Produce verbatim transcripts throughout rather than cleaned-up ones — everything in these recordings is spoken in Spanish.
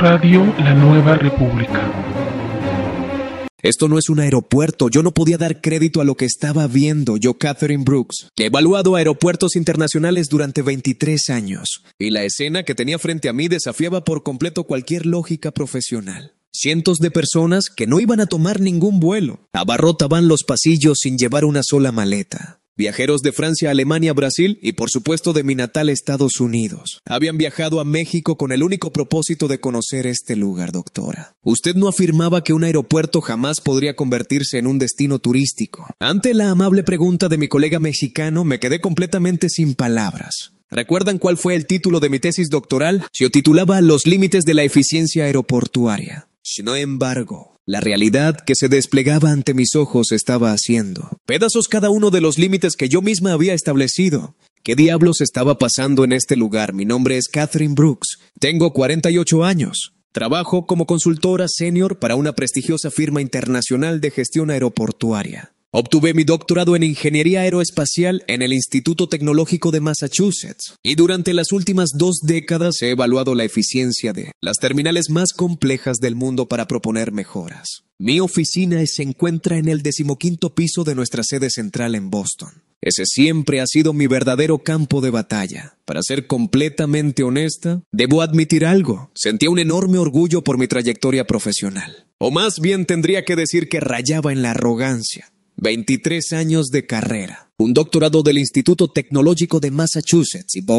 Radio La Nueva República. Esto no es un aeropuerto, yo no podía dar crédito a lo que estaba viendo, yo Catherine Brooks. He evaluado aeropuertos internacionales durante veintitrés años, y la escena que tenía frente a mí desafiaba por completo cualquier lógica profesional. Cientos de personas que no iban a tomar ningún vuelo, abarrotaban los pasillos sin llevar una sola maleta. Viajeros de Francia, Alemania, Brasil y por supuesto de mi natal Estados Unidos. Habían viajado a México con el único propósito de conocer este lugar, doctora. Usted no afirmaba que un aeropuerto jamás podría convertirse en un destino turístico. Ante la amable pregunta de mi colega mexicano, me quedé completamente sin palabras. ¿Recuerdan cuál fue el título de mi tesis doctoral? Se titulaba Los límites de la eficiencia aeroportuaria. Sin embargo, la realidad que se desplegaba ante mis ojos estaba haciendo pedazos cada uno de los límites que yo misma había establecido. ¿Qué diablos estaba pasando en este lugar? Mi nombre es Catherine Brooks. Tengo cuarenta y ocho años. Trabajo como consultora senior para una prestigiosa firma internacional de gestión aeroportuaria. Obtuve mi doctorado en Ingeniería Aeroespacial en el Instituto Tecnológico de Massachusetts y durante las últimas dos décadas he evaluado la eficiencia de las terminales más complejas del mundo para proponer mejoras. Mi oficina se encuentra en el decimoquinto piso de nuestra sede central en Boston. Ese siempre ha sido mi verdadero campo de batalla. Para ser completamente honesta, debo admitir algo. Sentía un enorme orgullo por mi trayectoria profesional. O más bien tendría que decir que rayaba en la arrogancia. veintitrés años de carrera, un doctorado del Instituto Tecnológico de Massachusetts y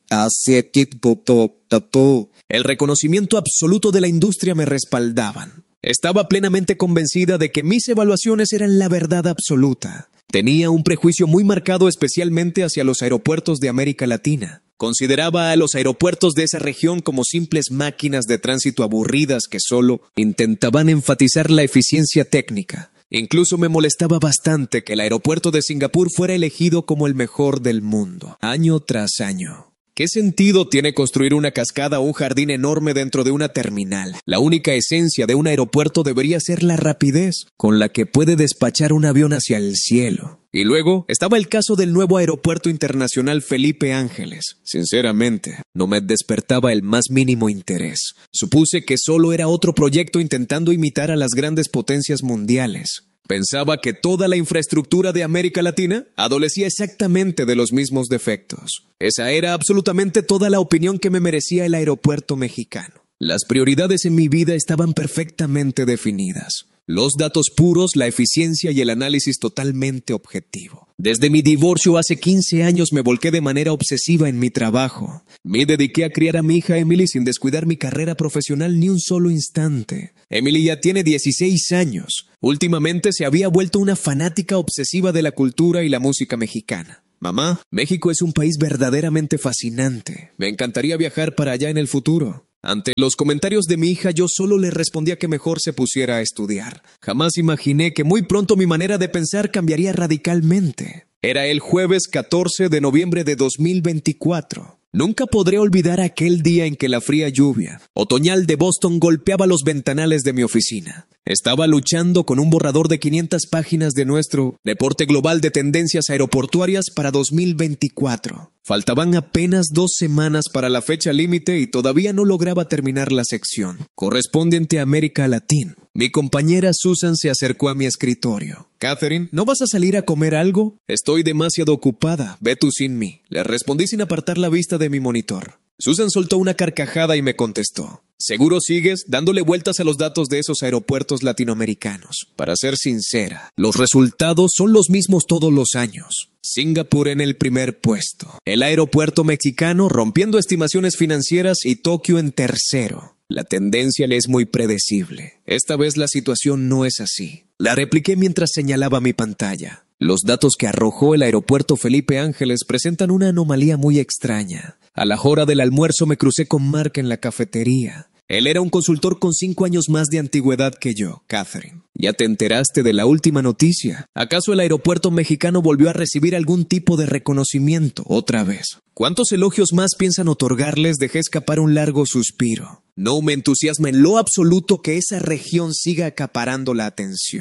el reconocimiento absoluto de la industria me respaldaban. Estaba plenamente convencida de que mis evaluaciones eran la verdad absoluta. Tenía un prejuicio muy marcado especialmente hacia los aeropuertos de América Latina. Consideraba a los aeropuertos de esa región como simples máquinas de tránsito aburridas que solo intentaban enfatizar la eficiencia técnica. Incluso me molestaba bastante que el aeropuerto de Singapur fuera elegido como el mejor del mundo, año tras año. ¿Qué sentido tiene construir una cascada o un jardín enorme dentro de una terminal? La única esencia de un aeropuerto debería ser la rapidez con la que puede despachar un avión hacia el cielo. Y luego estaba el caso del nuevo aeropuerto internacional Felipe Ángeles. Sinceramente, no me despertaba el más mínimo interés. Supuse que solo era otro proyecto intentando imitar a las grandes potencias mundiales. Pensaba que toda la infraestructura de América Latina adolecía exactamente de los mismos defectos. Esa era absolutamente toda la opinión que me merecía el aeropuerto mexicano. Las prioridades en mi vida estaban perfectamente definidas. Los datos puros, la eficiencia y el análisis totalmente objetivo. Desde mi divorcio hace quince años me volqué de manera obsesiva en mi trabajo. Me dediqué a criar a mi hija Emily sin descuidar mi carrera profesional ni un solo instante. Emily ya tiene dieciséis años. Últimamente se había vuelto una fanática obsesiva de la cultura y la música mexicana. Mamá, México es un país verdaderamente fascinante. Me encantaría viajar para allá en el futuro. Ante los comentarios de mi hija, yo solo le respondía que mejor se pusiera a estudiar. Jamás imaginé que muy pronto mi manera de pensar cambiaría radicalmente. Era el jueves catorce de noviembre de dos mil veinticuatro. Nunca podré olvidar aquel día en que la fría lluvia otoñal de Boston golpeaba los ventanales de mi oficina. Estaba luchando con un borrador de quinientas páginas de nuestro reporte global de tendencias aeroportuarias para dos mil veinticuatro. Faltaban apenas dos semanas para la fecha límite y todavía no lograba terminar la sección correspondiente a América Latina. Mi compañera Susan se acercó a mi escritorio. Catherine, ¿no vas a salir a comer algo? Estoy demasiado ocupada, ve tú sin mí. Le respondí sin apartar la vista de mi monitor. Susan soltó una carcajada y me contestó. ¿Seguro sigues dándole vueltas a los datos de esos aeropuertos latinoamericanos? Para ser sincera, los resultados son los mismos todos los años. Singapur en el primer puesto, el aeropuerto mexicano rompiendo estimaciones financieras y Tokio en tercero. La tendencia le es muy predecible. Esta vez la situación no es así. La repliqué mientras señalaba mi pantalla. Los datos que arrojó el aeropuerto Felipe Ángeles presentan una anomalía muy extraña. A la hora del almuerzo me crucé con Mark en la cafetería. Él era un consultor con cinco años más de antigüedad que yo, Catherine. ¿Ya te enteraste de la última noticia? ¿Acaso el aeropuerto mexicano volvió a recibir algún tipo de reconocimiento otra vez? ¿Cuántos elogios más piensan otorgarles? Dejé escapar un largo suspiro. No me entusiasma en lo absoluto que esa región siga acaparando la atención.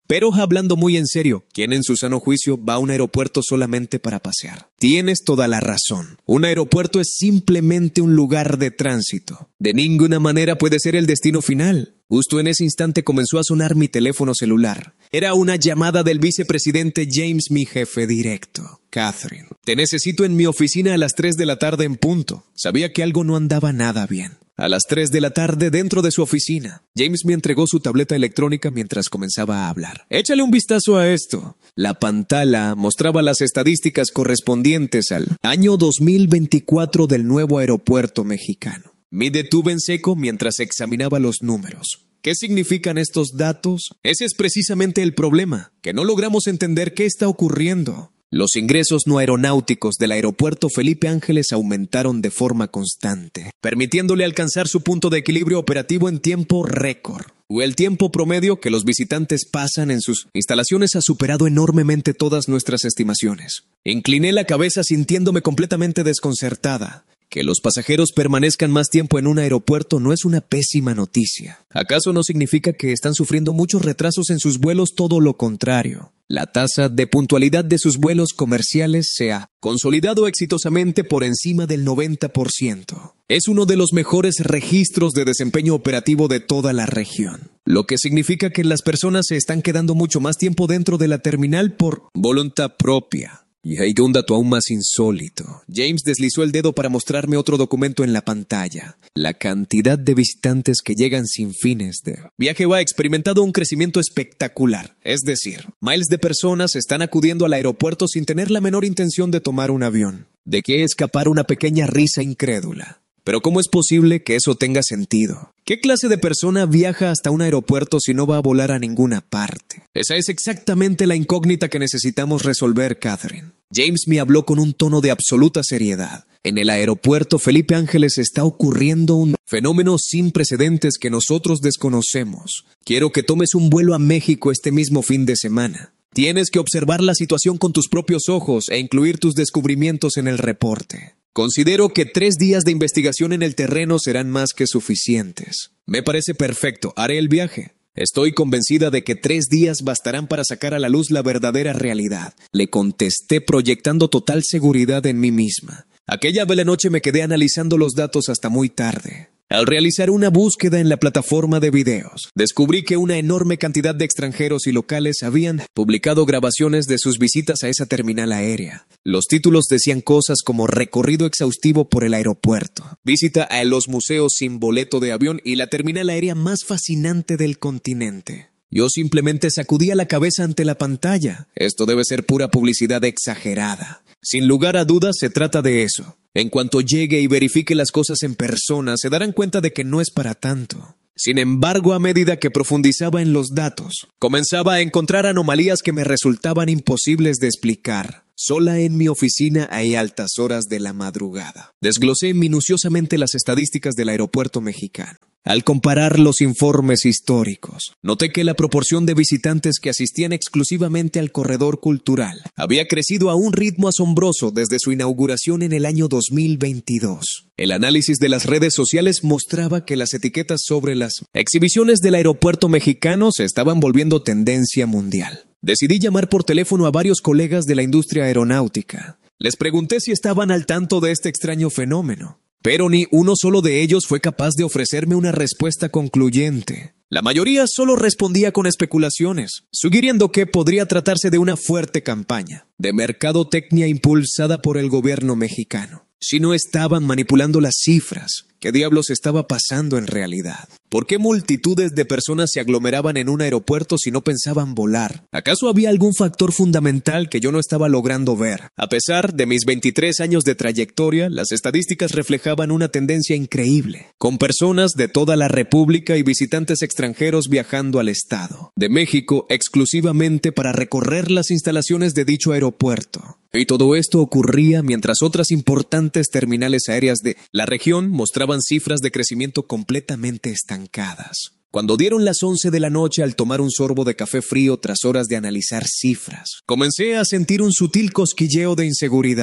Pero hablando muy en serio, ¿quién en su sano juicio va a un aeropuerto solamente para pasear? Tienes toda la razón. Un aeropuerto es simplemente un lugar de tránsito. De ninguna manera puede ser el destino final. Justo en ese instante comenzó a sonar mi teléfono celular. Era una llamada del vicepresidente James, mi jefe directo. Catherine, te necesito en mi oficina a las tres de la tarde en punto. Sabía que algo no andaba nada bien. A las tres de la tarde, dentro de su oficina, James me entregó su tableta electrónica mientras comenzaba a hablar. Échale un vistazo a esto. La pantalla mostraba las estadísticas correspondientes al año dos mil veinticuatro del nuevo aeropuerto mexicano. Me detuve en seco mientras examinaba los números. ¿Qué significan estos datos? Ese es precisamente el problema, que no logramos entender qué está ocurriendo. Los ingresos no aeronáuticos del aeropuerto Felipe Ángeles aumentaron de forma constante, permitiéndole alcanzar su punto de equilibrio operativo en tiempo récord. O el tiempo promedio que los visitantes pasan en sus instalaciones ha superado enormemente todas nuestras estimaciones. Incliné la cabeza sintiéndome completamente desconcertada. Que los pasajeros permanezcan más tiempo en un aeropuerto no es una pésima noticia. ¿Acaso no significa que están sufriendo muchos retrasos en sus vuelos? Todo lo contrario. La tasa de puntualidad de sus vuelos comerciales se ha consolidado exitosamente por encima del noventa por ciento. Es uno de los mejores registros de desempeño operativo de toda la región. Lo que significa que las personas se están quedando mucho más tiempo dentro de la terminal por voluntad propia. Y hay un dato aún más insólito. James deslizó el dedo para mostrarme otro documento en la pantalla. La cantidad de visitantes que llegan sin fines de viaje ha experimentado un crecimiento espectacular. Es decir, miles de personas están acudiendo al aeropuerto sin tener la menor intención de tomar un avión. ¿De qué escapar una pequeña risa incrédula? Pero ¿cómo es posible que eso tenga sentido? ¿Qué clase de persona viaja hasta un aeropuerto si no va a volar a ninguna parte? Esa es exactamente la incógnita que necesitamos resolver, Catherine. James me habló con un tono de absoluta seriedad. En el aeropuerto Felipe Ángeles está ocurriendo un fenómeno sin precedentes que nosotros desconocemos. Quiero que tomes un vuelo a México este mismo fin de semana. Tienes que observar la situación con tus propios ojos e incluir tus descubrimientos en el reporte. Considero que tres días de investigación en el terreno serán más que suficientes. Me parece perfecto, haré el viaje. Estoy convencida de que tres días bastarán para sacar a la luz la verdadera realidad. Le contesté proyectando total seguridad en mí misma. Aquella bella noche me quedé analizando los datos hasta muy tarde. Al realizar una búsqueda en la plataforma de videos, descubrí que una enorme cantidad de extranjeros y locales habían publicado grabaciones de sus visitas a esa terminal aérea. Los títulos decían cosas como recorrido exhaustivo por el aeropuerto, visita a los museos sin boleto de avión y la terminal aérea más fascinante del continente. Yo simplemente sacudía la cabeza ante la pantalla. Esto debe ser pura publicidad exagerada. Sin lugar a dudas se trata de eso. En cuanto llegue y verifique las cosas en persona, se darán cuenta de que no es para tanto. Sin embargo, a medida que profundizaba en los datos, comenzaba a encontrar anomalías que me resultaban imposibles de explicar. Sola en mi oficina hay altas horas de la madrugada. Desglosé minuciosamente las estadísticas del aeropuerto mexicano. Al comparar los informes históricos, noté que la proporción de visitantes que asistían exclusivamente al corredor cultural había crecido a un ritmo asombroso desde su inauguración en el año dos mil veintidós. El análisis de las redes sociales mostraba que las etiquetas sobre las exhibiciones del aeropuerto mexicano se estaban volviendo tendencia mundial. Decidí llamar por teléfono a varios colegas de la industria aeronáutica. Les pregunté si estaban al tanto de este extraño fenómeno. Pero ni uno solo de ellos fue capaz de ofrecerme una respuesta concluyente. La mayoría solo respondía con especulaciones, sugiriendo que podría tratarse de una fuerte campaña de mercadotecnia impulsada por el gobierno mexicano. Si no estaban manipulando las cifras, ¿qué diablos estaba pasando en realidad? ¿Por qué multitudes de personas se aglomeraban en un aeropuerto si no pensaban volar? ¿Acaso había algún factor fundamental que yo no estaba logrando ver? A pesar de mis veintitrés años de trayectoria, las estadísticas reflejaban una tendencia increíble, con personas de toda la República y visitantes extranjeros viajando al estado de México exclusivamente para recorrer las instalaciones de dicho aeropuerto. Y todo esto ocurría mientras otras importantes terminales aéreas de la región mostraban cifras de crecimiento completamente estancadas. Cuando dieron las once de la noche al tomar un sorbo de café frío tras horas de analizar cifras, comencé a sentir un sutil cosquilleo de inseguridad.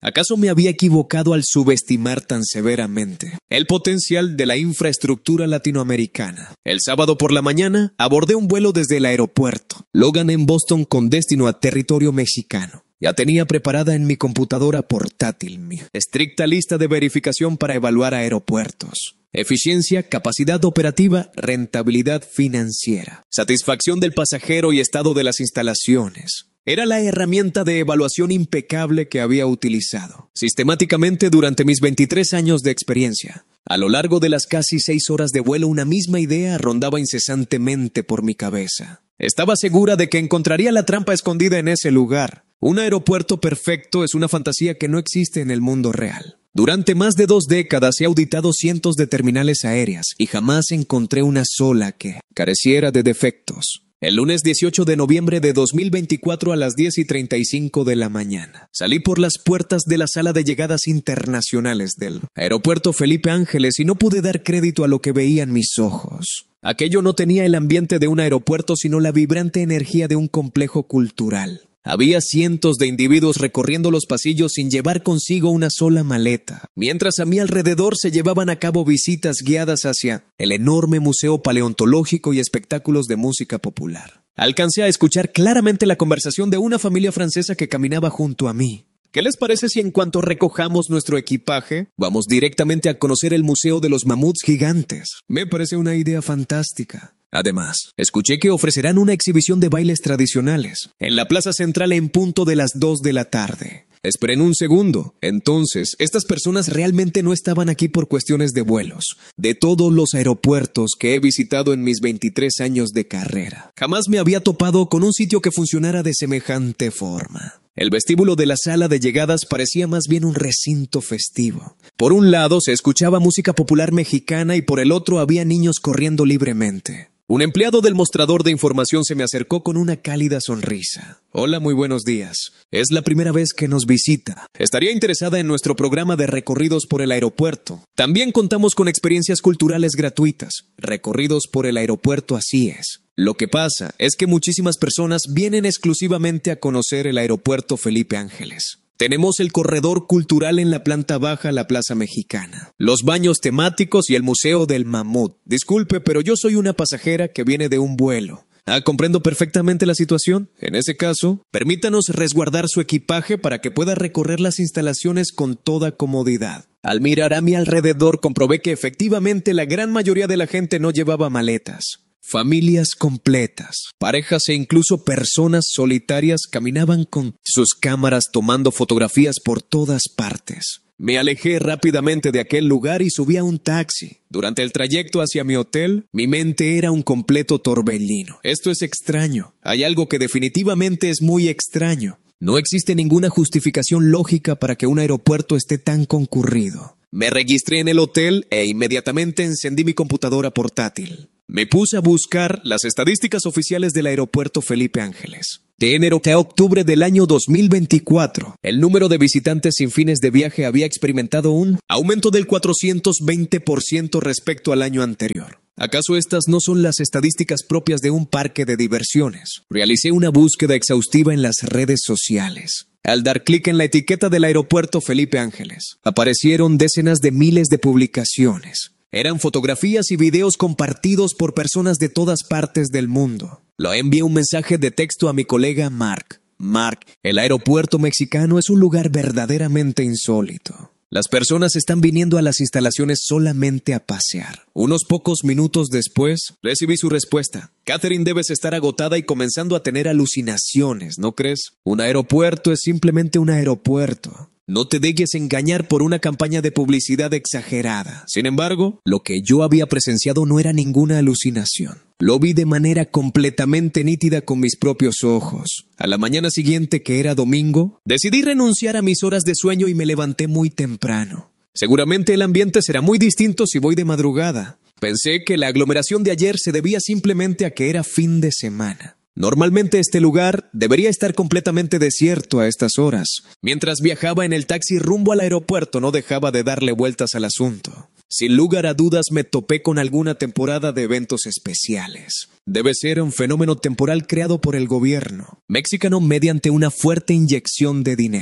¿Acaso me había equivocado al subestimar tan severamente el potencial de la infraestructura latinoamericana? El sábado por la mañana abordé un vuelo desde el aeropuerto Logan en Boston con destino a territorio mexicano. Ya tenía preparada en mi computadora portátil mi estricta lista de verificación para evaluar aeropuertos. Eficiencia, capacidad operativa, rentabilidad financiera, satisfacción del pasajero y estado de las instalaciones. Era la herramienta de evaluación impecable que había utilizado sistemáticamente durante mis veintitrés años de experiencia. A lo largo de las casi seis horas de vuelo, una misma idea rondaba incesantemente por mi cabeza. Estaba segura de que encontraría la trampa escondida en ese lugar. Un aeropuerto perfecto es una fantasía que no existe en el mundo real. Durante más de dos décadas he auditado cientos de terminales aéreas y jamás encontré una sola que careciera de defectos. El lunes dieciocho de noviembre de dos mil veinticuatro a las diez y treinta y cinco de la mañana, salí por las puertas de la sala de llegadas internacionales del aeropuerto Felipe Ángeles y no pude dar crédito a lo que veían mis ojos. Aquello no tenía el ambiente de un aeropuerto, sino la vibrante energía de un complejo cultural. Había cientos de individuos recorriendo los pasillos sin llevar consigo una sola maleta, mientras a mi alrededor se llevaban a cabo visitas guiadas hacia el enorme museo paleontológico y espectáculos de música popular. Alcancé a escuchar claramente la conversación de una familia francesa que caminaba junto a mí. ¿Qué les parece si en cuanto recojamos nuestro equipaje, vamos directamente a conocer el Museo de los Mamuts Gigantes? Me parece una idea fantástica. Además, escuché que ofrecerán una exhibición de bailes tradicionales en la plaza central en punto de las dos de la tarde. Esperen un segundo. Entonces, estas personas realmente no estaban aquí por cuestiones de vuelos. De todos los aeropuertos que he visitado en mis veintitrés años de carrera, jamás me había topado con un sitio que funcionara de semejante forma. El vestíbulo de la sala de llegadas parecía más bien un recinto festivo. Por un lado se escuchaba música popular mexicana y por el otro había niños corriendo libremente. Un empleado del mostrador de información se me acercó con una cálida sonrisa. Hola, muy buenos días. Es la primera vez que nos visita. Estaría interesada en nuestro programa de recorridos por el aeropuerto. También contamos con experiencias culturales gratuitas. Recorridos por el aeropuerto, así es. Lo que pasa es que muchísimas personas vienen exclusivamente a conocer el aeropuerto Felipe Ángeles. Tenemos el corredor cultural en la planta baja, la Plaza Mexicana, los baños temáticos y el Museo del Mamut. Disculpe, pero yo soy una pasajera que viene de un vuelo. Ah, comprendo perfectamente la situación. En ese caso, permítanos resguardar su equipaje para que pueda recorrer las instalaciones con toda comodidad. Al mirar a mi alrededor, comprobé que efectivamente la gran mayoría de la gente no llevaba maletas. Familias completas, parejas e incluso personas solitarias caminaban con sus cámaras tomando fotografías por todas partes. Me alejé rápidamente de aquel lugar y subí a un taxi. Durante el trayecto hacia mi hotel, mi mente era un completo torbellino. Esto es extraño. Hay algo que definitivamente es muy extraño. No existe ninguna justificación lógica para que un aeropuerto esté tan concurrido. Me registré en el hotel e inmediatamente encendí mi computadora portátil. Me puse a buscar las estadísticas oficiales del aeropuerto Felipe Ángeles. De enero a octubre del año dos mil veinticuatro, el número de visitantes sin fines de viaje había experimentado un aumento del cuatrocientos veinte por ciento respecto al año anterior. ¿Acaso estas no son las estadísticas propias de un parque de diversiones? Realicé una búsqueda exhaustiva en las redes sociales. Al dar clic en la etiqueta del aeropuerto Felipe Ángeles, aparecieron decenas de miles de publicaciones. Eran fotografías y videos compartidos por personas de todas partes del mundo. Lo envié un mensaje de texto a mi colega Mark. Mark, el aeropuerto mexicano es un lugar verdaderamente insólito. Las personas están viniendo a las instalaciones solamente a pasear. Unos pocos minutos después, recibí su respuesta. Catherine, debes estar agotada y comenzando a tener alucinaciones, ¿no crees? Un aeropuerto es simplemente un aeropuerto. No te dejes engañar por una campaña de publicidad exagerada. Sin embargo, lo que yo había presenciado no era ninguna alucinación. Lo vi de manera completamente nítida con mis propios ojos. A la mañana siguiente, que era domingo, decidí renunciar a mis horas de sueño y me levanté muy temprano. Seguramente el ambiente será muy distinto si voy de madrugada. Pensé que la aglomeración de ayer se debía simplemente a que era fin de semana. Normalmente este lugar debería estar completamente desierto a estas horas. Mientras viajaba en el taxi rumbo al aeropuerto, no dejaba de darle vueltas al asunto. Sin lugar a dudas me topé con alguna temporada de eventos especiales. Debe ser un fenómeno temporal creado por el gobierno mexicano mediante una fuerte inyección de dinero.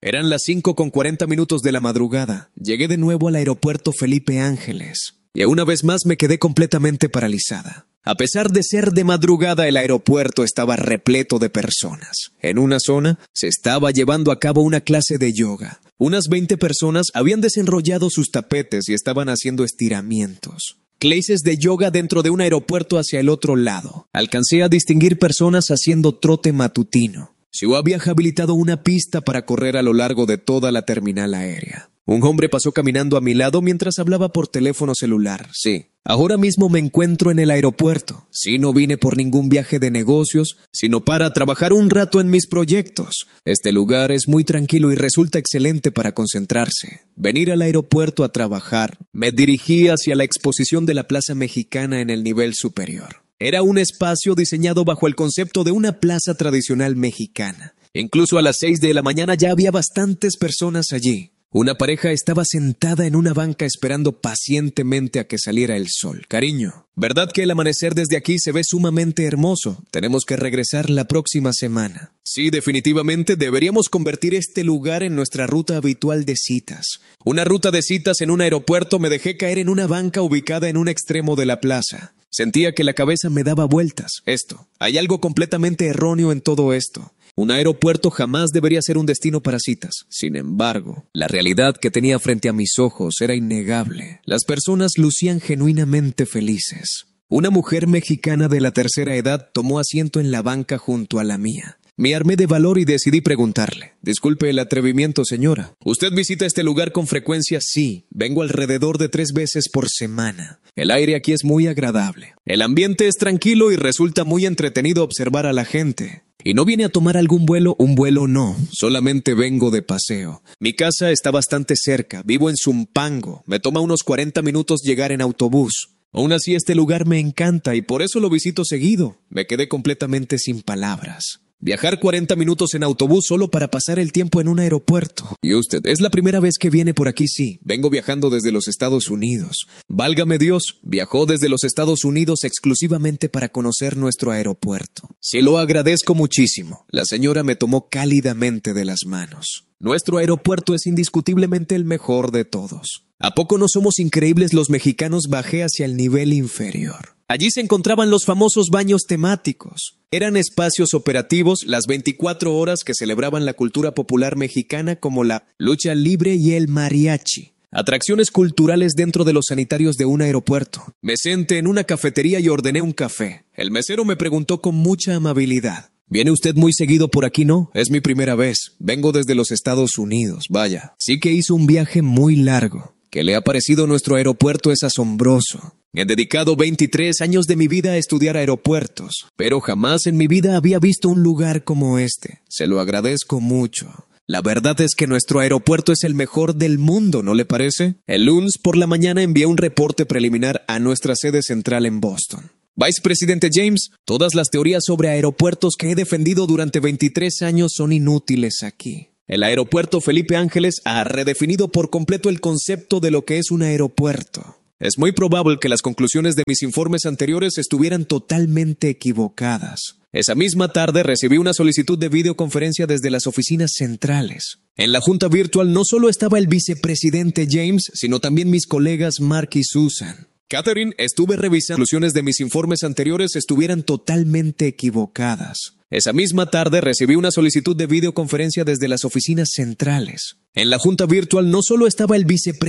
Eran las cinco con cuarenta minutos de la madrugada. Llegué de nuevo al aeropuerto Felipe Ángeles. Y una vez más me quedé completamente paralizada. A pesar de ser de madrugada, el aeropuerto estaba repleto de personas. En una zona se estaba llevando a cabo una clase de yoga. Unas veinte personas habían desenrollado sus tapetes y estaban haciendo estiramientos. Clases de yoga dentro de un aeropuerto hacia el otro lado. Alcancé a distinguir personas haciendo trote matutino. Siu había habilitado una pista para correr a lo largo de toda la terminal aérea. Un hombre pasó caminando a mi lado mientras hablaba por teléfono celular. Sí, ahora mismo me encuentro en el aeropuerto. Sí, no vine por ningún viaje de negocios, sino para trabajar un rato en mis proyectos. Este lugar es muy tranquilo y resulta excelente para concentrarse. Venir al aeropuerto a trabajar. Me dirigí hacia la exposición de la Plaza Mexicana en el nivel superior. Era un espacio diseñado bajo el concepto de una plaza tradicional mexicana. Incluso a las seis de la mañana ya había bastantes personas allí. Una pareja estaba sentada en una banca esperando pacientemente a que saliera el sol. Cariño, ¿verdad que el amanecer desde aquí se ve sumamente hermoso? Tenemos que regresar la próxima semana. Sí, definitivamente deberíamos convertir este lugar en nuestra ruta habitual de citas. Una ruta de citas en un aeropuerto. Me dejé caer en una banca ubicada en un extremo de la plaza. Sentía que la cabeza me daba vueltas. Esto, hay algo completamente erróneo en todo esto. Un aeropuerto jamás debería ser un destino para citas. Sin embargo, la realidad que tenía frente a mis ojos era innegable. Las personas lucían genuinamente felices. Una mujer mexicana de la tercera edad tomó asiento en la banca junto a la mía. Me armé de valor y decidí preguntarle. Disculpe el atrevimiento, señora. ¿Usted visita este lugar con frecuencia? Sí, vengo alrededor de tres veces por semana. El aire aquí es muy agradable. El ambiente es tranquilo y resulta muy entretenido observar a la gente. ¿Y no viene a tomar algún vuelo? Un vuelo no, solamente vengo de paseo. Mi casa está bastante cerca, vivo en Zumpango. Me toma unos cuarenta minutos llegar en autobús. Aún así este lugar me encanta y por eso lo visito seguido. Me quedé completamente sin palabras. Viajar cuarenta minutos en autobús solo para pasar el tiempo en un aeropuerto. ¿Y usted? ¿Es la primera vez que viene por aquí? Sí, vengo viajando desde los Estados Unidos. Válgame Dios, viajó desde los Estados Unidos exclusivamente para conocer nuestro aeropuerto. Sí, lo agradezco muchísimo. La señora me tomó cálidamente de las manos. Nuestro aeropuerto es indiscutiblemente el mejor de todos. ¿A poco no somos increíbles los mexicanos? Bajé hacia el nivel inferior. Allí se encontraban los famosos baños temáticos. Eran espacios operativos las veinticuatro horas que celebraban la cultura popular mexicana como la lucha libre y el mariachi. Atracciones culturales dentro de los sanitarios de un aeropuerto. Me senté en una cafetería y ordené un café. El mesero me preguntó con mucha amabilidad. ¿Viene usted muy seguido por aquí? No, es mi primera vez. Vengo desde los Estados Unidos, vaya. Sí que hizo un viaje muy largo. ¿Qué le ha parecido nuestro aeropuerto? Es asombroso. He dedicado veintitrés años de mi vida a estudiar aeropuertos, pero jamás en mi vida había visto un lugar como este. Se lo agradezco mucho. La verdad es que nuestro aeropuerto es el mejor del mundo, ¿no le parece? El lunes por la mañana envié un reporte preliminar a nuestra sede central en Boston. Vicepresidente James, todas las teorías sobre aeropuertos que he defendido durante veintitrés años son inútiles aquí. El aeropuerto Felipe Ángeles ha redefinido por completo el concepto de lo que es un aeropuerto. Es muy probable que las conclusiones de mis informes anteriores estuvieran totalmente equivocadas. Esa misma tarde recibí una solicitud de videoconferencia desde las oficinas centrales. En la junta virtual no solo estaba el vicepresidente James, sino también mis colegas Mark y Susan. Catherine, estuve revisando las conclusiones de mis informes anteriores estuvieran totalmente equivocadas. Esa misma tarde recibí una solicitud de videoconferencia desde las oficinas centrales. En la junta virtual no solo estaba el vicepresidente